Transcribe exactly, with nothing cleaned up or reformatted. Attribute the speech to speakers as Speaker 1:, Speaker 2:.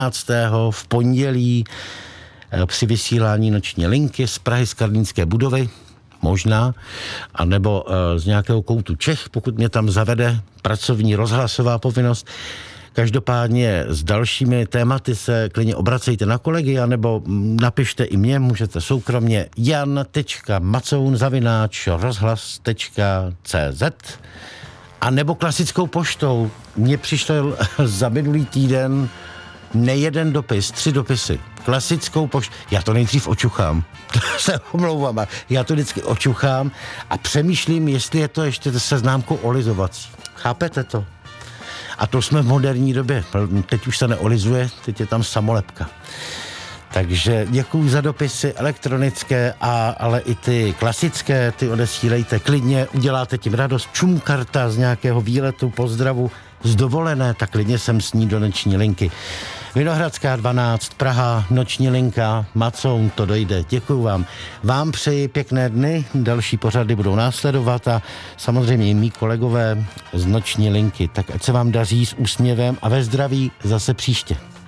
Speaker 1: dvanáctého v pondělí při vysílání noční linky z Prahy z Karlínské budovy, možná, anebo z nějakého koutu Čech, pokud mě tam zavede pracovní rozhlasová povinnost. Každopádně s dalšími tématy se klidně obracejte na kolegy, anebo napište i mě, můžete soukromně jan tečka macoun zavináč rozhlas tečka cé zet a nebo klasickou poštou. Mně přišel za minulý týden nejeden dopis, tři dopisy. Klasickou poštou. Já to nejdřív očuchám. To se omlouvám. Já to vždycky očuchám a přemýšlím, jestli je to ještě se známkou olizovací. Chápete to? A to jsme v moderní době. Teď už se neolizuje, teď je tam samolepka. Takže děkuju za dopisy elektronické, a, ale i ty klasické, ty odesílejte klidně, uděláte tím radost. Čum karta z nějakého výletu, pozdravu, z dovolené, tak klidně jsem s ní do noční linky. Vinohradská dvanáct, Praha, noční linka, Macoun, to dojde. Děkuju vám. Vám přeji pěkné dny, další pořady budou následovat a samozřejmě i mý kolegové z noční linky. Tak ať se vám daří s úsměvem a ve zdraví zase příště.